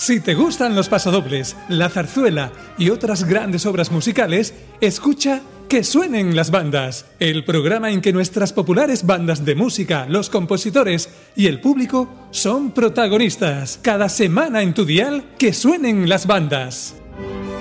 Si te gustan los pasodobles, la zarzuela y otras grandes obras musicales, escucha Que suenen las bandas, el programa en que nuestras populares bandas de música, los compositores y el público son protagonistas. Cada semana en tu dial, Que suenen las bandas.